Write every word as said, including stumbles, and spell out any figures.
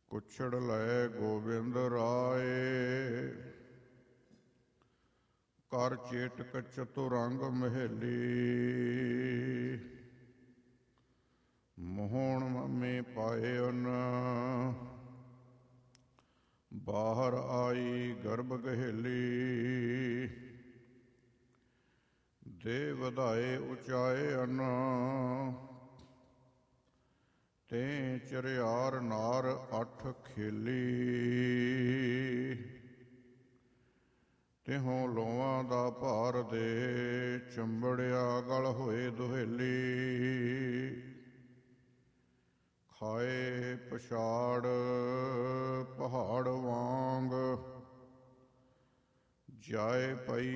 ਕੁਛੜ ਲੈ ਗੋਬਿੰਦ ਰਾਏ, ਕਰ ਚੇਟਕ ਚਤੁਰੰਗ ਮਹੇਲੀ। ਮੋਹਣ ਮਮੇ ਪਾਇਨ, ਬਾਹਰ ਆਈ ਗਰਭ ਗਹੇਲੀ। ਦੇ ਵਧਾਏ ਉਚਾਏ ਅਨ, ਤੇ ਚਰਿਆਰ ਨਾਰ ਅੱਠ ਖੇਲੀ। ਤਿਹੋਂ ਲੋਆਂ ਦਾ ਭਾਰ ਦੇ, ਚੰਬੜਿਆ ਗਲ ਹੋਏ ਦੁਹੇਲੀ। ਖਾਏ ਪਛਾੜ ਪਹਾੜ ਵਾਂਗ, ਜਾਏ ਪਈ